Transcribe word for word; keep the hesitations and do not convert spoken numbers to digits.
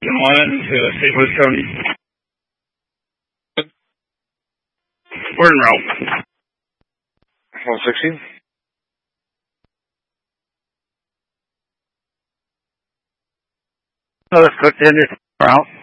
on it to Saint Louis County. We're en route. one sixteen. No, that's cooked in. It's route.